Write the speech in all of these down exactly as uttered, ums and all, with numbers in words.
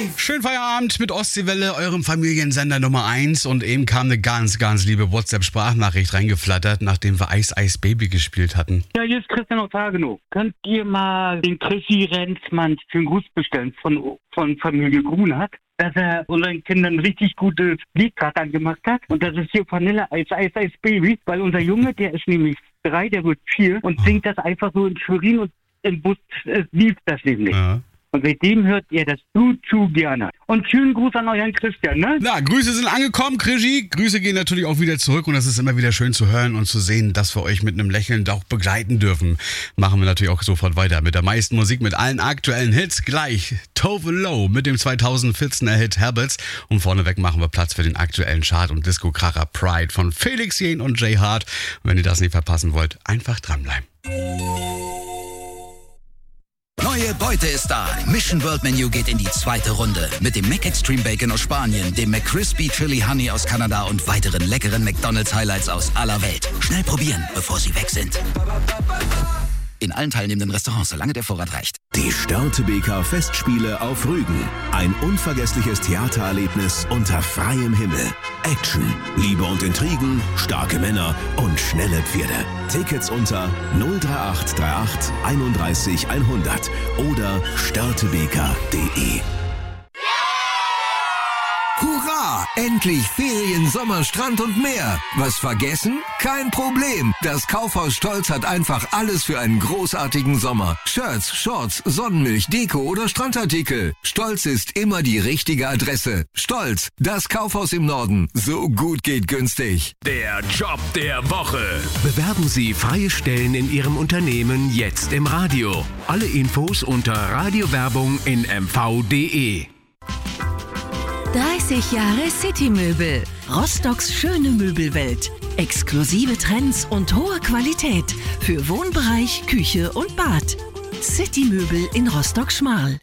Schönen Feierabend mit Ostseewelle, eurem Familiensender Nummer eins. Und eben kam eine ganz, ganz liebe WhatsApp-Sprachnachricht reingeflattert, nachdem wir Ice Ice Baby gespielt hatten. Ja, hier ist Christian aus Hagenow. Könnt ihr mal den Chrissy Renzmann für einen Gruß bestellen von, von Familie Grunert, dass er unseren Kindern ein richtig gutes Lied gerade angemacht hat. Und das ist hier Vanilla Ice Ice Ice Baby, weil unser Junge, der ist nämlich drei, der wird vier und singt das einfach so in Schwerin und im Bus äh, lief das nämlich. Ja. Und seitdem hört ihr das zu, zu gerne. Und schönen Gruß an euren Christian, ne? Na, Grüße sind angekommen, Krischi. Grüße gehen natürlich auch wieder zurück und es ist immer wieder schön zu hören und zu sehen, dass wir euch mit einem Lächeln auch begleiten dürfen. Machen wir natürlich auch sofort weiter mit der meisten Musik, mit allen aktuellen Hits. Gleich Tove Lo mit dem zweitausendvierzehner Hit Habits. Und vorneweg machen wir Platz für den aktuellen Chart- und Disco-Kracher Pride von Felix Jähn und Jay Hart. Und wenn ihr das nicht verpassen wollt, einfach dranbleiben. Neue Beute ist da. Mission World Menu geht in die zweite Runde. Mit dem Mac Extreme Bacon aus Spanien, dem McCrispy Chili Honey aus Kanada und weiteren leckeren McDonald's Highlights aus aller Welt. Schnell probieren, bevor sie weg sind. In allen teilnehmenden Restaurants, solange der Vorrat reicht. Die Störtebeker Festspiele auf Rügen. Ein unvergessliches Theatererlebnis unter freiem Himmel. Action, Liebe und Intrigen, starke Männer und schnelle Pferde. Tickets unter null drei acht drei acht einunddreißig hundert oder störtebeker punkt de. Hurra! Endlich Ferien, Sommer, Strand und mehr. Was vergessen? Kein Problem. Das Kaufhaus Stolz hat einfach alles für einen großartigen Sommer. Shirts, Shorts, Sonnenmilch, Deko oder Strandartikel. Stolz ist immer die richtige Adresse. Stolz, das Kaufhaus im Norden. So gut geht günstig. Der Job der Woche. Bewerben Sie freie Stellen in Ihrem Unternehmen jetzt im Radio. Alle Infos unter Radiowerbung in m v punkt de. dreißig Jahre Citymöbel. Rostocks schöne Möbelwelt. Exklusive Trends und hohe Qualität für Wohnbereich, Küche und Bad. Citymöbel in Rostock-Schmarl.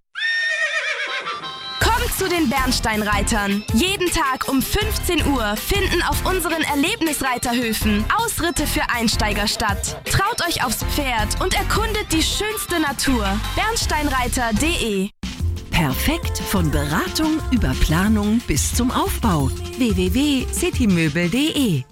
Kommt zu den Bernsteinreitern. Jeden Tag um fünfzehn Uhr finden auf unseren Erlebnisreiterhöfen Ausritte für Einsteiger statt. Traut euch aufs Pferd und erkundet die schönste Natur. bernsteinreiter punkt de. Perfekt von Beratung über Planung bis zum Aufbau. w w w punkt citymöbel punkt de.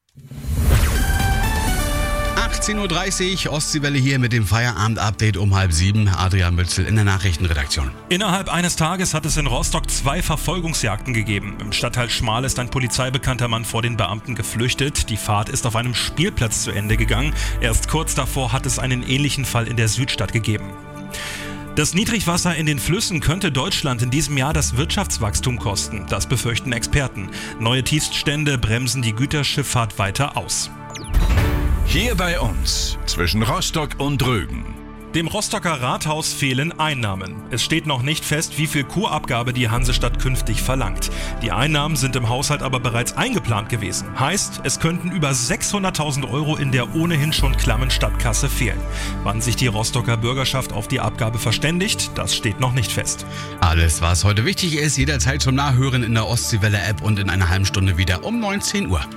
achtzehn Uhr dreißig, Ostseewelle hier mit dem Feierabend-Update um halb sieben. Adrian Mützel in der Nachrichtenredaktion. Innerhalb eines Tages hat es in Rostock zwei Verfolgungsjagden gegeben. Im Stadtteil Schmarl ist ein polizeibekannter Mann vor den Beamten geflüchtet. Die Fahrt ist auf einem Spielplatz zu Ende gegangen. Erst kurz davor hat es einen ähnlichen Fall in der Südstadt gegeben. Das Niedrigwasser in den Flüssen könnte Deutschland in diesem Jahr das Wirtschaftswachstum kosten. Das befürchten Experten. Neue Tiefststände bremsen die Güterschifffahrt weiter aus. Hier bei uns, zwischen Rostock und Rügen. Dem Rostocker Rathaus fehlen Einnahmen. Es steht noch nicht fest, wie viel Kurabgabe die Hansestadt künftig verlangt. Die Einnahmen sind im Haushalt aber bereits eingeplant gewesen. Heißt, es könnten über sechshunderttausend Euro in der ohnehin schon klammen Stadtkasse fehlen. Wann sich die Rostocker Bürgerschaft auf die Abgabe verständigt, das steht noch nicht fest. Alles, was heute wichtig ist, jederzeit zum Nachhören in der Ostseewelle-App und in einer halben Stunde wieder um neunzehn Uhr.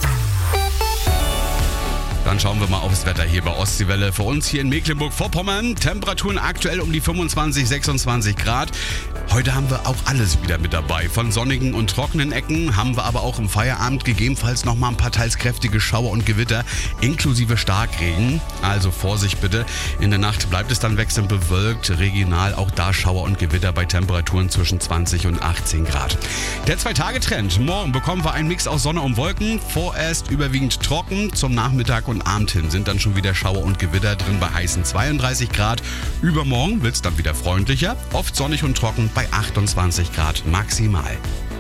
Dann schauen wir mal aufs Wetter hier bei Ostseewelle. Für uns hier in Mecklenburg-Vorpommern. Temperaturen aktuell um die fünfundzwanzig, sechsundzwanzig Grad. Heute haben wir auch alles wieder mit dabei. Von sonnigen und trockenen Ecken haben wir aber auch im Feierabend gegebenenfalls nochmal ein paar teils kräftige Schauer und Gewitter inklusive Starkregen. Also Vorsicht bitte. In der Nacht bleibt es dann wechselnd bewölkt. Regional auch da Schauer und Gewitter bei Temperaturen zwischen zwanzig und achtzehn Grad. Der Zwei-Tage-Trend. Morgen bekommen wir einen Mix aus Sonne und Wolken. Vorerst überwiegend trocken. Zum Nachmittag und Abend hin sind dann schon wieder Schauer und Gewitter drin bei heißen zweiunddreißig Grad. Übermorgen wird es dann wieder freundlicher. Oft sonnig und trocken bei achtundzwanzig Grad maximal.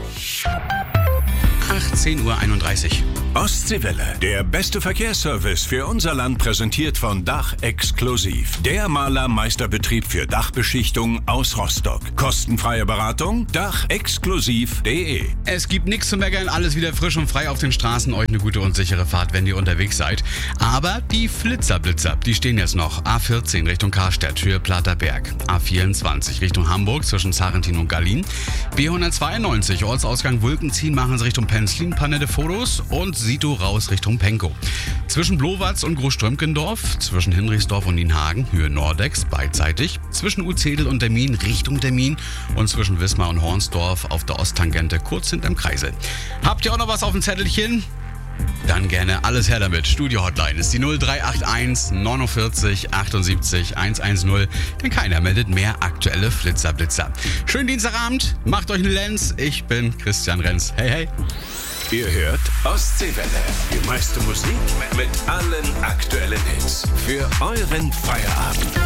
achtzehn Uhr einunddreißig. Ostseewelle, der beste Verkehrsservice für unser Land, präsentiert von Dach Exklusiv. Der Malermeisterbetrieb für Dachbeschichtung aus Rostock. Kostenfreie Beratung, dach exklusiv punkt de. Es gibt nichts zu meckern, alles wieder frisch und frei auf den Straßen. Euch eine gute und sichere Fahrt, wenn ihr unterwegs seid. Aber die Flitzerblitzer, die stehen jetzt noch. A vierzehn Richtung Karstadt, Höhe Platterberg. A vierundzwanzig Richtung Hamburg zwischen Sarrentin und Gallin. B hundertzweiundneunzig, Ortsausgang Wulkenziehen, machen sie Richtung Penzlin, ein paar nette Fotos. Und Sito raus Richtung Pankow. Zwischen Blowatz und Großströmkendorf, zwischen Hinrichsdorf und Nienhagen, Höhe Nordex, beidseitig. Zwischen Uzedel und Dermin, Richtung Dermin. Und zwischen Wismar und Hornsdorf auf der Osttangente, kurz hinterm Kreisel. Habt ihr auch noch was auf dem Zettelchen? Dann gerne alles her damit. Studio-Hotline ist die null drei acht eins neunundvierzig achtundsiebzig hundertzehn. Denn keiner meldet mehr aktuelle Flitzer-Blitzer. Schönen Dienstagabend, macht euch einen Lenz. Ich bin Christian Renz. Hey, hey. Ihr hört Ostseewelle. Die meiste Musik mit allen aktuellen Hits. Für euren Feierabend.